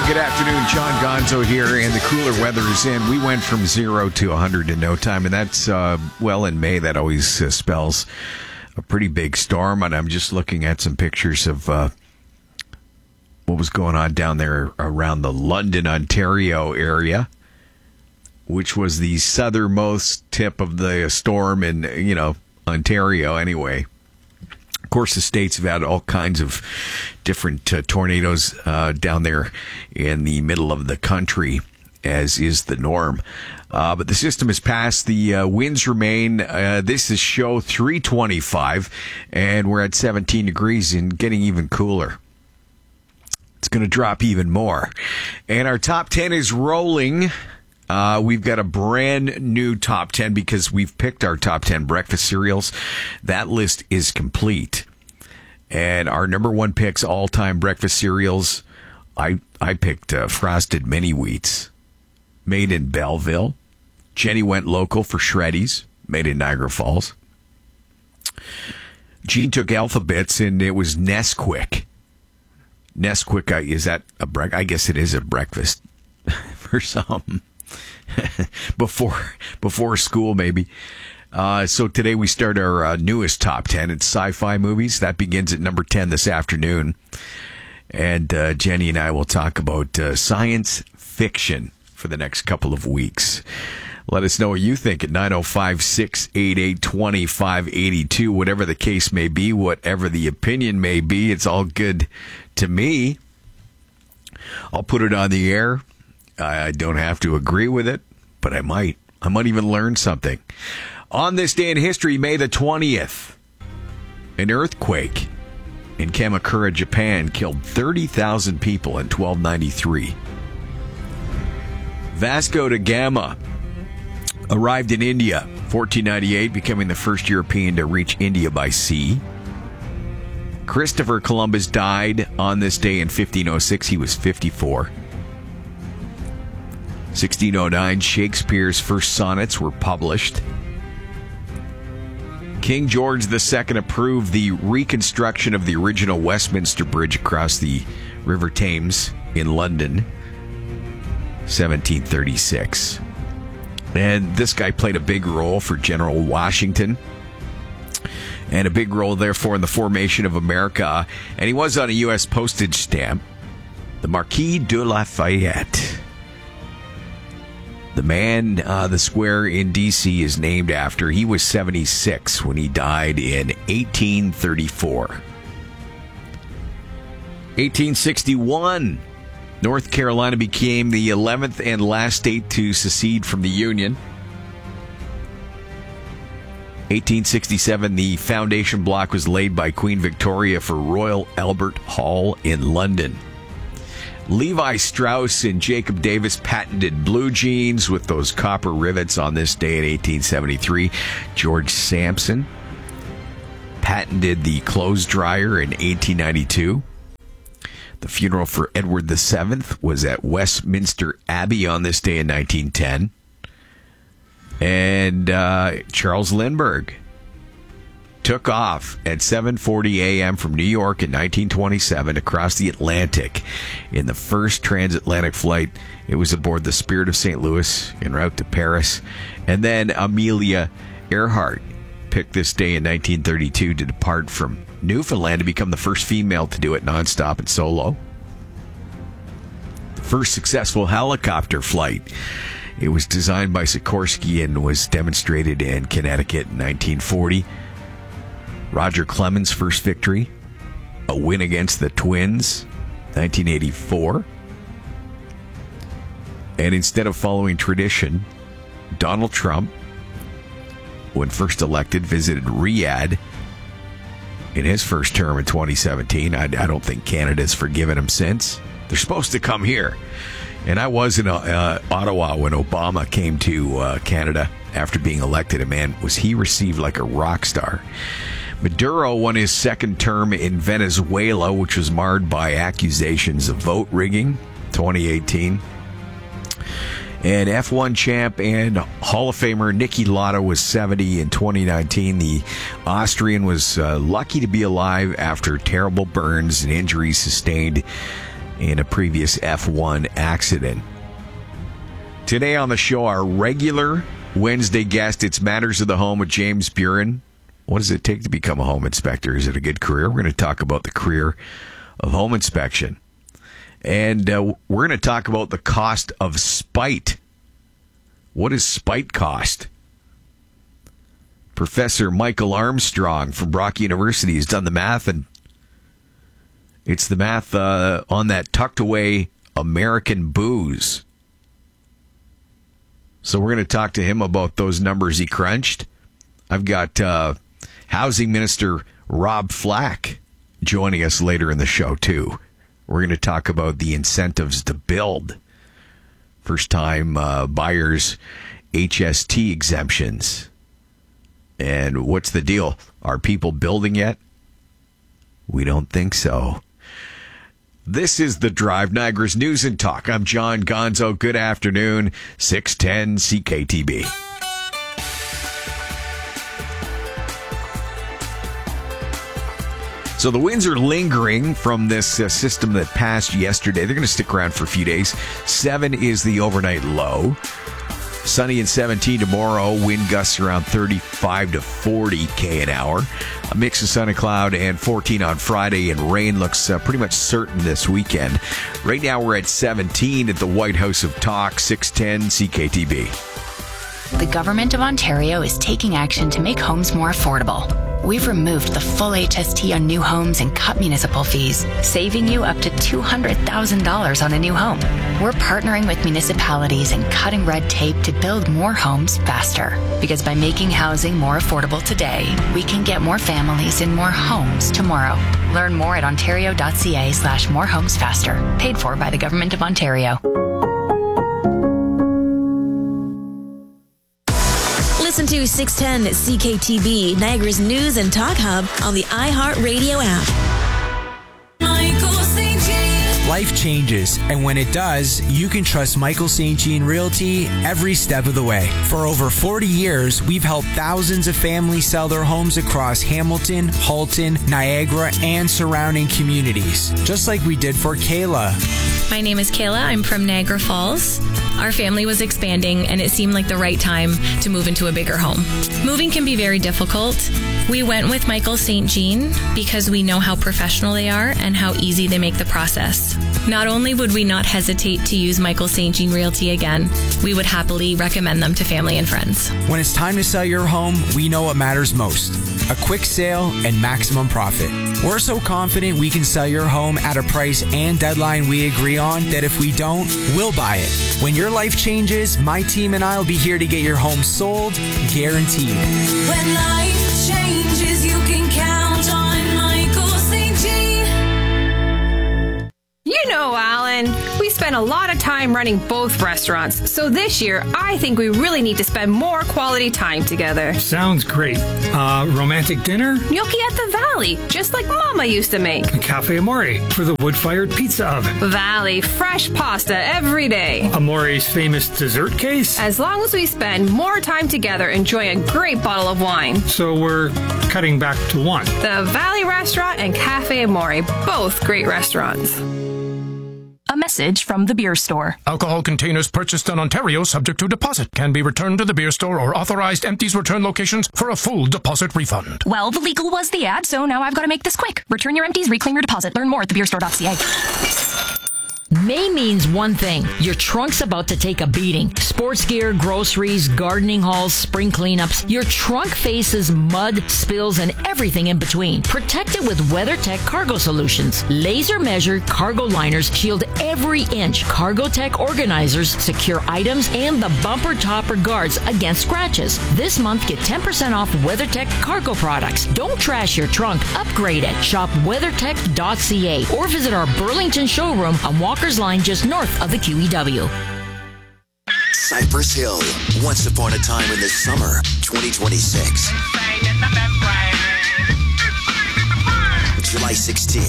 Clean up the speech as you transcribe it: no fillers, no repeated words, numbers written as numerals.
Good afternoon. John Gonzo here, and the cooler weather is in. We went from 0 to 100 in no time, and that's, in May, that always spells a pretty big storm. And I'm just looking at some pictures of what was going on down there around the London, Ontario area, which was the southernmost tip of the storm in, Ontario anyway. Of course, the states have had all kinds of different tornadoes down there in the middle of the country, as is the norm. But the system has passed. The winds remain. This is show 325, and we're at 17 degrees and getting even cooler. It's going to drop even more. And our top 10 is rolling. We've got a brand new top 10 because we've picked our top 10 breakfast cereals. That list is complete. And our number one picks all-time breakfast cereals, I picked Frosted Mini Wheats, made in Belleville. Jenny went local for Shreddies, made in Niagara Falls. Gene took Alphabets, and it was Nesquik. Nesquik, is that a breakfast? I guess it is a breakfast for some. before school, maybe. So today we start our newest top 10. It's sci-fi movies. That begins at number 10 this afternoon. And Jenny and I will talk about science fiction for the next couple of weeks. Let us know what you think at 905-688-2582. Whatever the case may be, whatever the opinion may be, it's all good to me. I'll put it on the air. I don't have to agree with it, but I might. I might even learn something. On this day in history, May the 20th, an earthquake in Kamakura, Japan, killed 30,000 people in 1293. Vasco da Gama arrived in India, 1498, becoming the first European to reach India by sea. Christopher Columbus died on this day in 1506. He was 54. 1609, Shakespeare's first sonnets were published. King George II approved the reconstruction of the original Westminster Bridge across the River Thames in London, 1736. And this guy played a big role for General Washington, and a big role, therefore, in the formation of America. And he was on a U.S. postage stamp, the Marquis de Lafayette. The man the square in D.C. is named after. He was 76 when he died in 1834. 1861, North Carolina became the 11th and last state to secede from the Union. 1867, the foundation block was laid by Queen Victoria for Royal Albert Hall in London. Levi Strauss and Jacob Davis patented blue jeans with those copper rivets on this day in 1873. George Sampson patented the clothes dryer in 1892. The funeral for Edward VII was at Westminster Abbey on this day in 1910. And Charles Lindbergh took off at 7:40 a.m. from New York in 1927 across the Atlantic in the first transatlantic flight. It was aboard the Spirit of St. Louis en route to Paris. And then Amelia Earhart picked this day in 1932 to depart from Newfoundland to become the first female to do it nonstop and solo. The first successful helicopter flight. It was designed by Sikorsky and was demonstrated in Connecticut in 1940. Roger Clemens' first victory, a win against the Twins, 1984. And instead of following tradition, Donald Trump, when first elected, visited Riyadh in his first term in 2017. I don't think Canada's forgiven him since. They're supposed to come here. And I was in Ottawa when Obama came to Canada after being elected. And man, was he received like a rock star. Maduro won his second term in Venezuela, which was marred by accusations of vote rigging, 2018. And F1 champ and Hall of Famer Niki Lauda was 70 in 2019. The Austrian was lucky to be alive after terrible burns and injuries sustained in a previous F1 accident. Today on the show, our regular Wednesday guest, it's Matters of the Home with James Buren. What does it take to become a home inspector? Is it a good career? We're going to talk about the career of home inspection. And we're going to talk about the cost of spite. What does spite cost? Professor Michael Armstrong from Brock University has done the math, and it's the math on that tucked away American booze. So we're going to talk to him about those numbers he crunched. I've got Housing Minister Rob Flack joining us later in the show, too. We're going to talk about the incentives to build. First-time buyers, HST exemptions. And what's the deal? Are people building yet? We don't think so. This is The Drive, Niagara's News and Talk. I'm John Gonzo. Good afternoon, 610 CKTB. So the winds are lingering from this system that passed yesterday. They're going to stick around for a few days. 7 is the overnight low. Sunny and 17 tomorrow. Wind gusts around 35 to 40 k an hour. A mix of sun and cloud, and 14 on Friday, and rain looks pretty much certain this weekend. Right now we're at 17 at the White House of Talk, 610 CKTB. The Government of Ontario is taking action to make homes more affordable. We've removed the full HST on new homes and cut municipal fees, saving you up to $200,000 on a new home. We're partnering with municipalities and cutting red tape to build more homes faster. Because by making housing more affordable today, we can get more families in more homes tomorrow. Learn more at ontario.ca/morehomesfaster. Paid for by the Government of Ontario. Listen to 610 CKTB, Niagara's News and Talk Hub on the iHeartRadio app. Michael St. Jean. Life changes, and when it does, you can trust Michael St. Jean Realty every step of the way. For over 40 years, we've helped thousands of families sell their homes across Hamilton, Halton, Niagara, and surrounding communities, just like we did for Kayla. My name is Kayla. I'm from Niagara Falls. Our family was expanding, and it seemed like the right time to move into a bigger home. Moving can be very difficult. We went with Michael St. Jean because we know how professional they are and how easy they make the process. Not only would we not hesitate to use Michael St. Jean Realty again, we would happily recommend them to family and friends. When it's time to sell your home, we know what matters most: a quick sale and maximum profit. We're so confident we can sell your home at a price and deadline we agree on that if we don't, we'll buy it. When your life changes, my team and I will be here to get your home sold, guaranteed. When life changes, you can count on Michael St. Jean. You know, Alan, we spend a lot of time running both restaurants, so this year I think we really need to spend more quality time together. Sounds great. Romantic dinner? Gnocchi at the Valley, just like Mama used to make. Cafe Amore for the wood-fired pizza oven. Valley, fresh pasta every day. Amore's famous dessert case? As long as we spend more time together enjoying a great bottle of wine. So we're cutting back to one. The Valley Restaurant and Cafe Amore, both great restaurants. A message from the beer store. Alcohol containers purchased in Ontario subject to deposit can be returned to the beer store or authorized empties return locations for a full deposit refund. Well, the legal was the ad, so now I've got to make this quick. Return your empties, reclaim your deposit. Learn more at thebeerstore.ca. May means one thing. Your trunk's about to take a beating. Sports gear, groceries, gardening hauls, spring cleanups. Your trunk faces mud, spills, and everything in between. Protect it with WeatherTech Cargo Solutions. Laser-measured cargo liners shield every inch. CargoTech organizers secure items and the bumper topper guards against scratches. This month, get 10% off WeatherTech cargo products. Don't trash your trunk. Upgrade it. Shop weathertech.ca or visit our Burlington showroom on Walker's Line just north of the QEW. Cypress Hill, once upon a time in the summer 2026. July 16th,